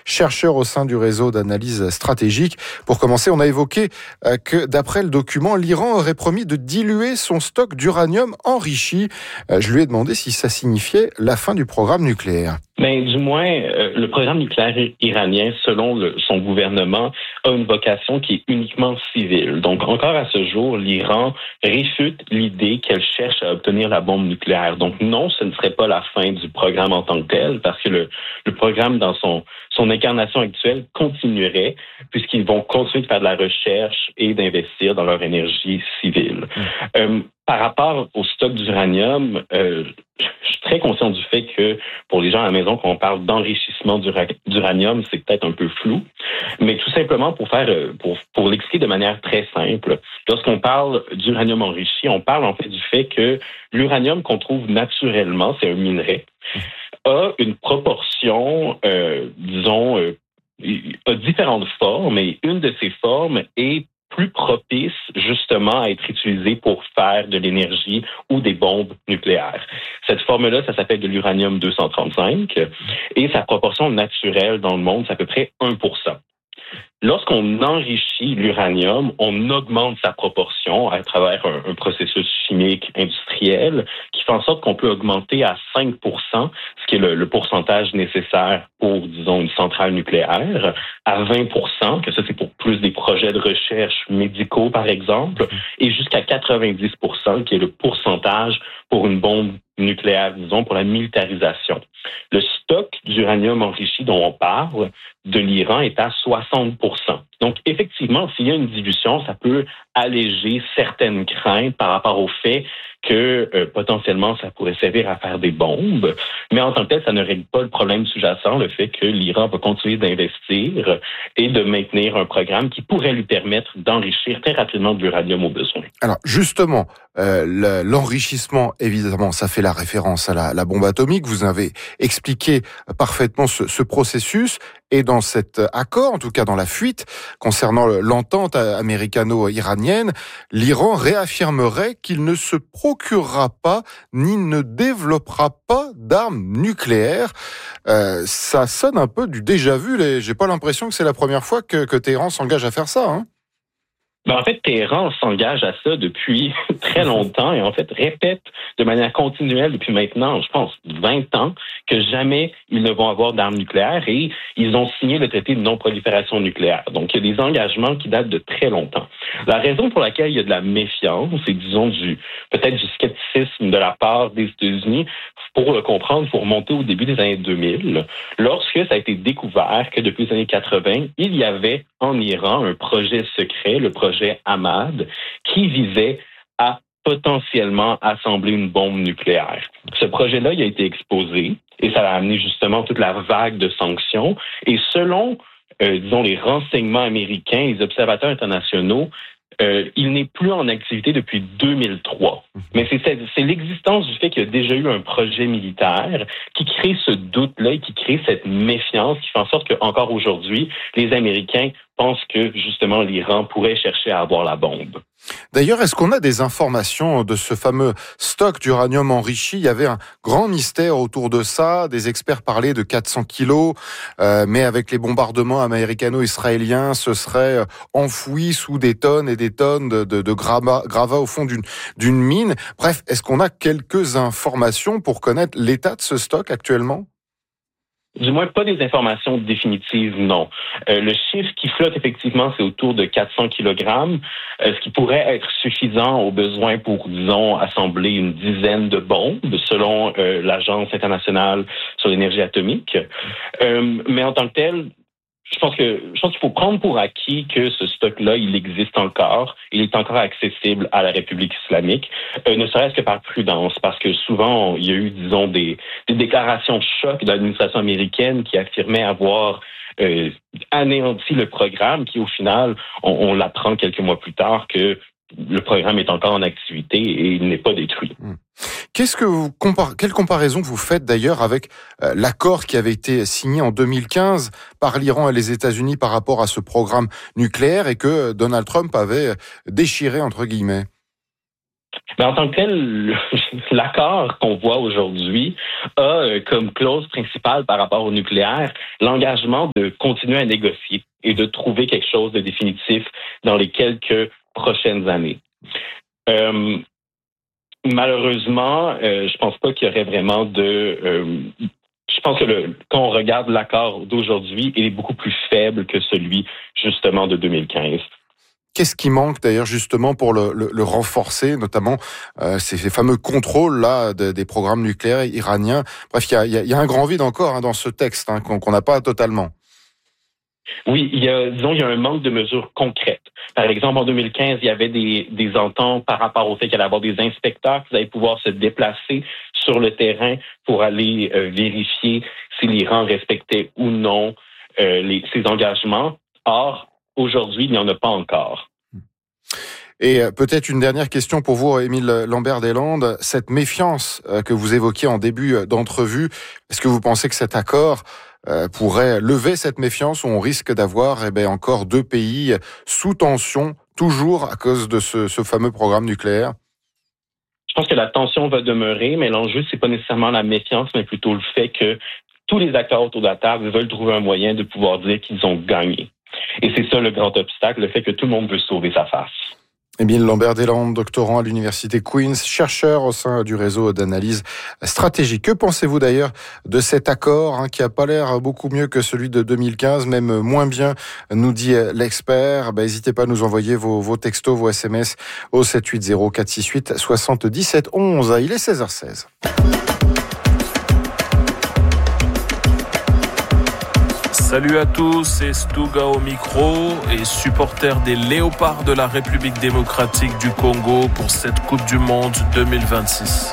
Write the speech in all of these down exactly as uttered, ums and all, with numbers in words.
chercheur au sein du réseau d'analyse stratégique. Pour commencer, on a évoqué que d'après le document, l'Iran aurait promis de diluer son stock d'uranium enrichi. Je lui ai demandé si ça signifiait la fin du programme nucléaire. Mais du moins, euh, le programme nucléaire iranien, selon le, son gouvernement, a une vocation qui est uniquement civile. Donc, encore à ce jour, l'Iran réfute l'idée qu'elle cherche à obtenir la bombe nucléaire. Donc, non, ce ne serait pas la fin du programme en tant que tel, parce que le, le programme, dans son, son incarnation actuelle, continuerait, puisqu'ils vont continuer de faire de la recherche et d'investir dans leur énergie civile. Mmh. Euh, par rapport au stock d'uranium, euh, je suis très conscient du fait que pour les gens à la maison, quand on parle d'enrichissement d'uranium, c'est peut-être un peu flou. Mais tout simplement pour faire, pour, pour l'expliquer de manière très simple, lorsqu'on parle d'uranium enrichi, on parle en fait du fait que l'uranium qu'on trouve naturellement, c'est un minerai, a une proportion, euh, disons, euh, a différentes formes, et une de ces formes est plus propice justement à être utilisée pour faire de l'énergie ou des bombes nucléaires. Cette forme-là, ça s'appelle de l'uranium deux cent trente-cinq et sa proportion naturelle dans le monde, c'est à peu près un pour cent. Lorsqu'on enrichit l'uranium, on augmente sa proportion à travers un, un processus chimique industriel qui fait en sorte qu'on peut augmenter à cinq pour cent, ce qui est le, le pourcentage nécessaire pour, disons, une centrale nucléaire, à vingt pour cent, que ça c'est pour plus des projets de recherche médicaux, par exemple, et jusqu'à quatre-vingt-dix pour cent, qui est le pourcentage pour une bombe nucléaire, disons, pour la militarisation. Le stock d'uranium enrichi dont on parle de l'Iran est à soixante pour cent. Donc, effectivement, s'il y a une dilution, ça peut alléger certaines craintes par rapport au fait que euh, potentiellement ça pourrait servir à faire des bombes, mais en tant que tel, ça ne règle pas le problème sous-jacent, le fait que l'Iran va continuer d'investir et de maintenir un programme qui pourrait lui permettre d'enrichir très rapidement de l'uranium au besoin. Alors justement, euh, le, l'enrichissement, évidemment, ça fait la référence à la, la bombe atomique. Vous avez expliqué parfaitement ce, ce processus. Et dans cet accord, en tout cas dans la fuite, concernant l'entente américano-iranienne, l'Iran réaffirmerait qu'il ne se procurera pas ni ne développera pas d'armes nucléaires. Euh, ça sonne un peu du déjà-vu. Les... J'ai pas l'impression que c'est la première fois que, que Téhéran s'engage à faire ça, hein. Ben en fait, Téhéran s'engage à ça depuis très longtemps et en fait répète de manière continuelle depuis maintenant, je pense, vingt ans, que jamais ils ne vont avoir d'armes nucléaires et ils ont signé le traité de non-prolifération nucléaire. Donc, il y a des engagements qui datent de très longtemps. La raison pour laquelle il y a de la méfiance et, disons, du peut-être du scepticisme de la part des États-Unis, pour le comprendre, il faut remonter au début des années deux mille, lorsque ça a été découvert que depuis les années quatre-vingts, il y avait en Iran un projet secret, le projet Ahmad, qui visait à potentiellement assembler une bombe nucléaire. Ce projet-là, il a été exposé et ça a amené justement toute la vague de sanctions. Et selon, euh, disons, les renseignements américains, les observateurs internationaux, Euh, il n'est plus en activité depuis deux mille trois. Mais c'est, c'est l'existence du fait qu'il y a déjà eu un projet militaire qui crée ce doute-là et qui crée cette méfiance qui fait en sorte qu'encore aujourd'hui, les Américains pensent que, justement, l'Iran pourrait chercher à avoir la bombe. D'ailleurs, est-ce qu'on a des informations de ce fameux stock d'uranium enrichi? Il y avait un grand mystère autour de ça. Des experts parlaient de quatre cents kilos, euh, mais avec les bombardements américano-israéliens, ce serait enfoui sous des tonnes et des tonnes de, de, de gravats, gravats au fond d'une, d'une mine. Bref, est-ce qu'on a quelques informations pour connaître l'état de ce stock actuellement? Du moins, pas des informations définitives, non. Euh, le chiffre qui flotte, effectivement, c'est autour de quatre cents kilogrammes, euh, ce qui pourrait être suffisant aux besoins pour, disons, assembler une dizaine de bombes, selon euh, l'Agence internationale sur l'énergie atomique. Euh, mais en tant que tel, je pense que je pense qu'il faut prendre pour acquis que ce stock-là, il existe encore. Il est encore accessible à la République islamique, euh, ne serait-ce que par prudence, parce que souvent, il y a eu, disons, des, des déclarations de choc de l'administration américaine qui affirmaient avoir euh, anéanti le programme, qui, au final, on, on l'apprend quelques mois plus tard que le programme est encore en activité et il n'est pas détruit. Qu'est-ce que vous compar- quelle comparaison vous faites d'ailleurs avec euh, l'accord qui avait été signé en deux mille quinze par l'Iran et les États-Unis par rapport à ce programme nucléaire et que Donald Trump avait déchiré entre guillemets? Mais en tant que tel, l'accord qu'on voit aujourd'hui a comme clause principale par rapport au nucléaire l'engagement de continuer à négocier et de trouver quelque chose de définitif dans les quelques prochaines années. Euh, malheureusement, euh, je pense pas qu'il y aurait vraiment de... Euh, je pense que le, quand on regarde l'accord d'aujourd'hui, il est beaucoup plus faible que celui justement de deux mille quinze. Qu'est-ce qui manque d'ailleurs justement pour le, le, le renforcer, notamment euh, ces, ces fameux contrôles là de, des programmes nucléaires iraniens. Bref, il y a, y, a, y a un grand vide encore hein, dans ce texte hein, qu'on n'a pas totalement. Oui, il y a, disons, il y a un manque de mesures concrètes. Par exemple, en deux mille quinze, il y avait des, des ententes par rapport au fait qu'il allait y avoir des inspecteurs qui allaient pouvoir se déplacer sur le terrain pour aller euh, vérifier si l'Iran respectait ou non euh, les, ses engagements. Or, aujourd'hui, il n'y en a pas encore. Et peut-être une dernière question pour vous, Émile Lambert-Deslandes. Cette méfiance que vous évoquiez en début d'entrevue, est-ce que vous pensez que cet accord pourrait lever cette méfiance ou on risque d'avoir eh bien, encore deux pays sous tension, toujours à cause de ce, ce fameux programme nucléaire? Je pense que la tension va demeurer, mais l'enjeu, c'est pas nécessairement la méfiance, mais plutôt le fait que tous les acteurs autour de la table veulent trouver un moyen de pouvoir dire qu'ils ont gagné. Et c'est ça le grand obstacle, le fait que tout le monde veut sauver sa face. Émile Lambert-Deslandes, doctorant à l'université Queen's, chercheur au sein du réseau d'analyse stratégique. Que pensez-vous d'ailleurs de cet accord hein, qui a pas l'air beaucoup mieux que celui de deux mille quinze, même moins bien, nous dit l'expert. Ben, n'hésitez pas à nous envoyer vos, vos textos, vos S M S au sept huit zéro quatre six huit soixante-dix-sept onze. Il est seize heures seize. Salut à tous, c'est Stuga au micro et supporter des Léopards de la République démocratique du Congo pour cette Coupe du Monde deux mille vingt-six.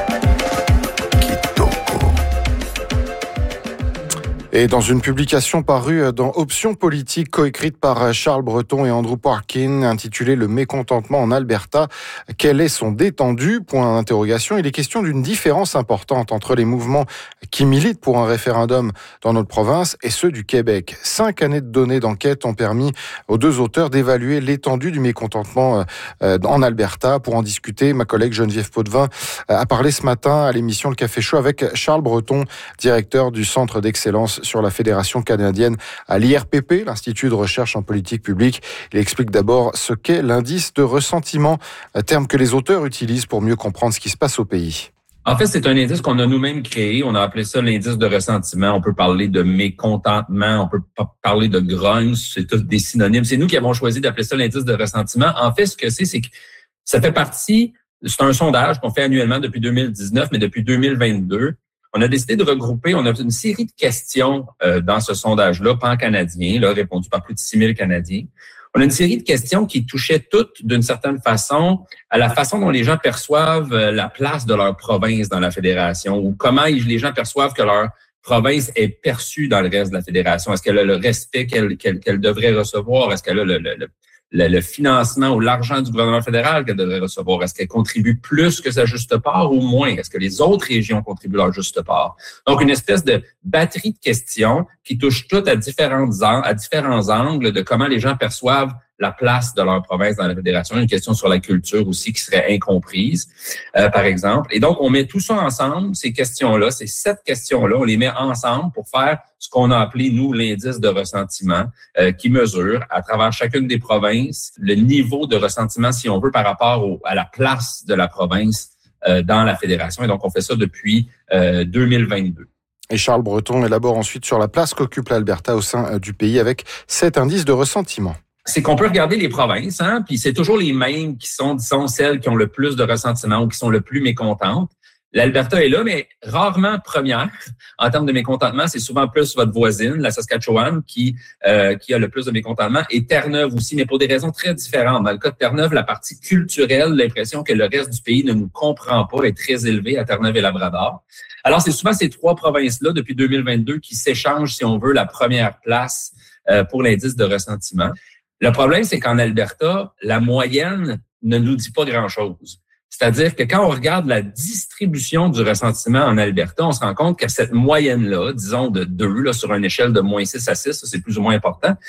Et dans une publication parue dans Options politiques, coécrite par Charles Breton et Andrew Parkin, intitulée « Le mécontentement en Alberta, quel est son détendu ?» Point d'interrogation. Il est question d'une différence importante entre les mouvements qui militent pour un référendum dans notre province et ceux du Québec. Cinq années de données d'enquête ont permis aux deux auteurs d'évaluer l'étendue du mécontentement en Alberta. Pour en discuter, ma collègue Geneviève Potvin a parlé ce matin à l'émission Le Café Chaud avec Charles Breton, directeur du Centre d'excellence sur la Fédération canadienne à l'I R P P, l'Institut de recherche en politique publique. Il explique d'abord ce qu'est l'indice de ressentiment, terme que les auteurs utilisent pour mieux comprendre ce qui se passe au pays. En fait, c'est un indice qu'on a nous-mêmes créé. On a appelé ça l'indice de ressentiment. On peut parler de mécontentement, on peut parler de grogne. C'est tous des synonymes. C'est nous qui avons choisi d'appeler ça l'indice de ressentiment. En fait, ce que c'est, c'est que ça fait partie, c'est un sondage qu'on fait annuellement depuis deux mille dix-neuf, mais depuis deux mille vingt-deux. On a décidé de regrouper, on a une série de questions euh, dans ce sondage-là, pan-canadien, là, répondu par plus de six mille Canadiens. On a une série de questions qui touchaient toutes, d'une certaine façon, à la façon dont les gens perçoivent la place de leur province dans la fédération ou comment les gens perçoivent que leur province est perçue dans le reste de la fédération. Est-ce qu'elle a le respect qu'elle, qu'elle, qu'elle devrait recevoir? Est-ce qu'elle a le, le, le Le, le financement ou l'argent du gouvernement fédéral qu'elle devrait recevoir? Est-ce qu'elle contribue plus que sa juste part ou moins? Est-ce que les autres régions contribuent leur juste part? Donc, une espèce de batterie de questions qui touchent toutes à différents, à différents angles de comment les gens perçoivent la place de leur province dans la fédération. Une question sur la culture aussi qui serait incomprise, euh, par exemple. Et donc, on met tout ça ensemble, ces questions-là, ces sept questions-là, on les met ensemble pour faire ce qu'on a appelé, nous, l'indice de ressentiment, euh, qui mesure, à travers chacune des provinces, le niveau de ressentiment, si on veut, par rapport au, à la place de la province euh, dans la fédération. Et donc, on fait ça depuis euh, deux mille vingt-deux. Et Charles Breton élabore ensuite sur la place qu'occupe l'Alberta au sein du pays avec cet indice de ressentiment. C'est qu'on peut regarder les provinces, hein, puis c'est toujours les mêmes qui sont, disons, celles qui ont le plus de ressentiment ou qui sont le plus mécontentes. L'Alberta est là, mais rarement première. En termes de mécontentement, c'est souvent plus votre voisine, la Saskatchewan, qui euh, qui a le plus de mécontentement, et Terre-Neuve aussi, mais pour des raisons très différentes. Dans le cas de Terre-Neuve, la partie culturelle, l'impression que le reste du pays ne nous comprend pas est très élevée à Terre-Neuve et Labrador. Alors, c'est souvent ces trois provinces-là, depuis deux mille vingt-deux, qui s'échangent, si on veut, la première place euh, pour l'indice de ressentiment. Le problème, c'est qu'en Alberta, la moyenne ne nous dit pas grand-chose. C'est-à-dire que quand on regarde la distribution du ressentiment en Alberta, on se rend compte que cette moyenne-là, disons de deux, là, sur une échelle de moins six à six, ça, c'est plus ou moins important,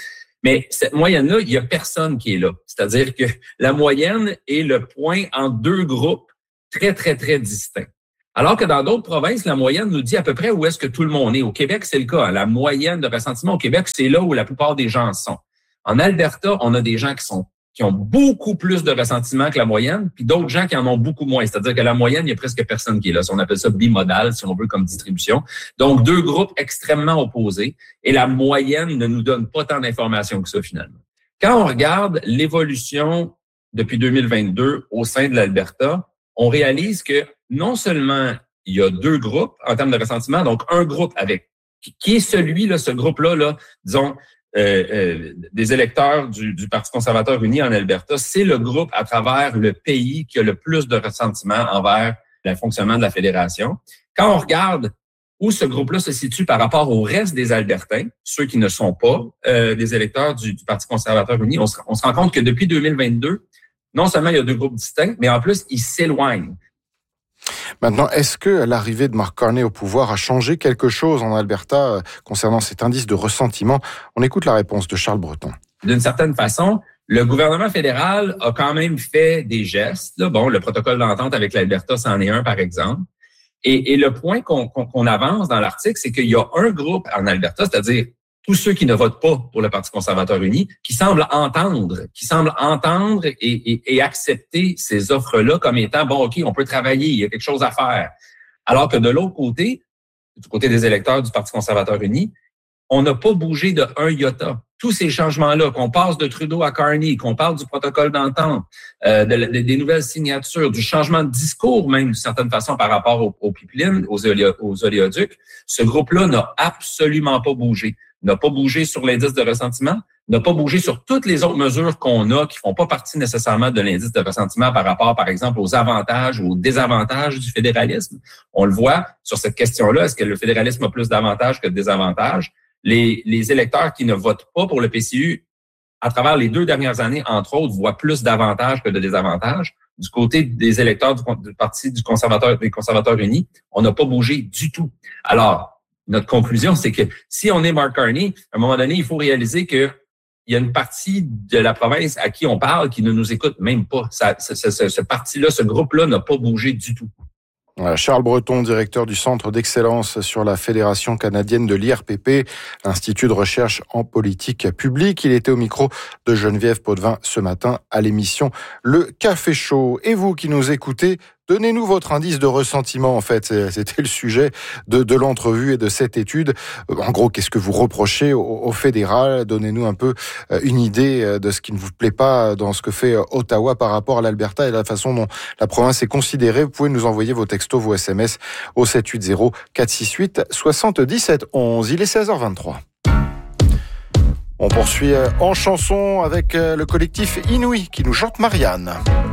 Mais cette moyenne-là, il y a personne qui est là. C'est-à-dire que la moyenne est le point en deux groupes très, très, très distincts. Alors que dans d'autres provinces, la moyenne nous dit à peu près où est-ce que tout le monde est. Au Québec, c'est le cas. La moyenne de ressentiment au Québec, c'est là où la plupart des gens sont. En Alberta, on a des gens qui sont qui ont beaucoup plus de ressentiment que la moyenne, puis d'autres gens qui en ont beaucoup moins. C'est-à-dire que la moyenne, il y a presque personne qui est là. On appelle ça bimodal, si on veut, comme distribution. Donc, deux groupes extrêmement opposés, et la moyenne ne nous donne pas tant d'informations que ça, finalement. Quand on regarde l'évolution depuis deux mille vingt-deux au sein de l'Alberta, on réalise que non seulement il y a deux groupes en termes de ressentiment, donc un groupe avec qui est celui, là, ce groupe-là, là, disons, euh, euh, des électeurs du, du Parti conservateur uni en Alberta, c'est le groupe à travers le pays qui a le plus de ressentiment envers le fonctionnement de la fédération. Quand on regarde où ce groupe-là se situe par rapport au reste des Albertains, ceux qui ne sont pas euh, des électeurs du, du Parti conservateur uni, on se, on se rend compte que depuis deux mille vingt-deux, non seulement il y a deux groupes distincts, mais en plus, ils s'éloignent. Maintenant, est-ce que l'arrivée de Mark Carney au pouvoir a changé quelque chose en Alberta concernant cet indice de ressentiment? On écoute la réponse de Charles Breton. D'une certaine façon, le gouvernement fédéral a quand même fait des gestes. Là. Bon, le protocole d'entente avec l'Alberta, c'en est un, par exemple. Et, et le point qu'on, qu'on, qu'on avance dans l'article, c'est qu'il y a un groupe en Alberta, c'est-à-dire tous ceux qui ne votent pas pour le Parti conservateur uni, qui semblent entendre, qui semblent entendre et, et, et accepter ces offres-là comme étant, bon, OK, on peut travailler, il y a quelque chose à faire. Alors que de l'autre côté, du côté des électeurs du Parti conservateur uni, on n'a pas bougé de un iota. Tous ces changements-là, qu'on passe de Trudeau à Carney, qu'on parle du protocole d'entente, euh, de, de, des nouvelles signatures, du changement de discours même d'une certaine façon par rapport aux, aux pipelines, aux, oléo, aux oléoducs, ce groupe-là n'a absolument pas bougé. N'a pas bougé sur l'indice de ressentiment, n'a pas bougé sur toutes les autres mesures qu'on a qui font pas partie nécessairement de l'indice de ressentiment par rapport, par exemple, aux avantages ou aux désavantages du fédéralisme. On le voit sur cette question-là. Est-ce que le fédéralisme a plus d'avantages que de désavantages? Les, les électeurs qui ne votent pas pour le P C U, à travers les deux dernières années, entre autres, voient plus d'avantages que de désavantages. Du côté des électeurs du, du Parti du conservateur, des conservateurs unis, on n'a pas bougé du tout. Alors, notre conclusion, c'est que si on est Mark Carney, à un moment donné, il faut réaliser que il y a une partie de la province à qui on parle qui ne nous écoute même pas. Ça, ce, ce, ce parti-là, ce groupe-là n'a pas bougé du tout. Charles Breton, directeur du Centre d'excellence sur la Fédération canadienne de l'I R P P, l'Institut de recherche en politique publique. Il était au micro de Geneviève Potvin ce matin à l'émission Le Café Chaud. Et vous qui nous écoutez, donnez-nous votre indice de ressentiment, en fait. C'était le sujet de, de l'entrevue et de cette étude. En gros, qu'est-ce que vous reprochez au, au fédéral? Donnez-nous un peu une idée de ce qui ne vous plaît pas dans ce que fait Ottawa par rapport à l'Alberta et la façon dont la province est considérée. Vous pouvez nous envoyer vos textos, vos S M S au sept huit zéro quatre six huit soixante-dix-sept onze. Il est seize heures vingt-trois. On poursuit en chanson avec le collectif Inouï qui nous chante Marianne.